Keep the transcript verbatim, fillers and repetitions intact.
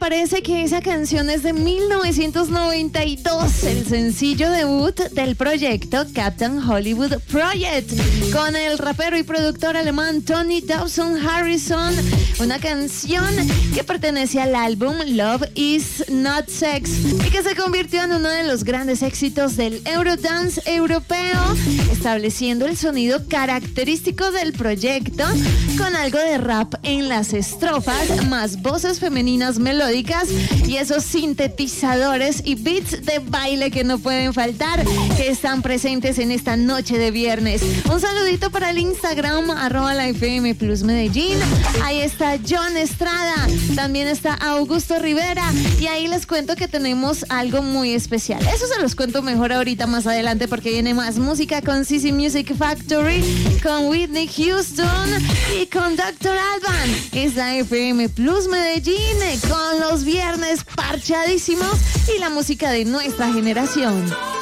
parece que esa canción es de mil novecientos noventa y dos, el sencillo debut del proyecto Captain Hollywood Project, con el rapero y productor alemán Tony Dawson Harrison, una canción que pertenece al álbum Love Is Not Sex y que se convirtió en uno de los grandes éxitos del Eurodance europeo, estableciendo el sonido característico del proyecto con algo de rap en las estrofas, más voces femeninas melódicas y esos sintetizadores y beats de baile que no pueden faltar, que están presentes en esta noche de viernes. Un saludito para el Instagram, arroba la F M Plus Medellín. Ahí está John Estrada, también está Augusto Rivera, y ahí les cuento que tenemos algo muy especial. Eso se los cuento mejor ahorita más adelante, porque viene más música con C C Music Factory, con Whitney Houston y con doctor Alban. Es la F M Plus Medellín con los viernes parchadísimos y la música de nuestra generación.